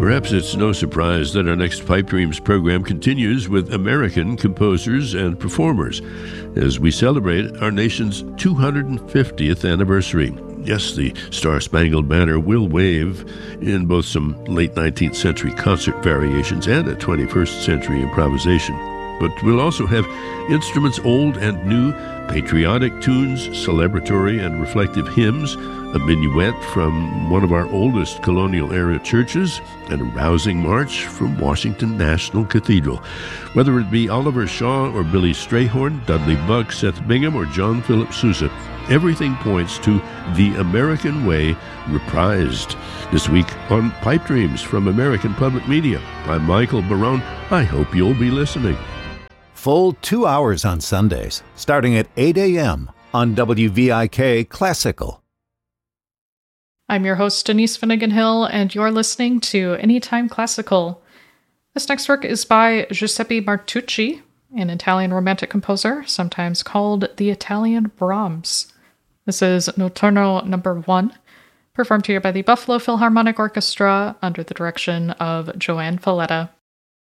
Perhaps it's no surprise that our next Pipe Dreams program continues with American composers and performers as we celebrate our nation's 250th anniversary. Yes, the Star-Spangled Banner will wave in both some late 19th century concert variations and a 21st century improvisation. But we'll also have instruments old and new, patriotic tunes, celebratory and reflective hymns, a minuet from one of our oldest colonial-era churches, and a rousing march from Washington National Cathedral. Whether it be Oliver Shaw or Billy Strayhorn, Dudley Buck, Seth Bingham, or John Philip Sousa, everything points to The American Way reprised. This week on Pipe Dreams from American Public Media, I'm Michael Barone. I hope you'll be listening. Full 2 hours on Sundays, starting at 8 a.m. on WVIK Classical. I'm your host, Denise Finnegan-Hill, and you're listening to Anytime Classical. This next work is by Giuseppe Martucci, an Italian romantic composer, sometimes called the Italian Brahms. This is Notturno No. 1, performed here by the Buffalo Philharmonic Orchestra under the direction of Joanne Falletta.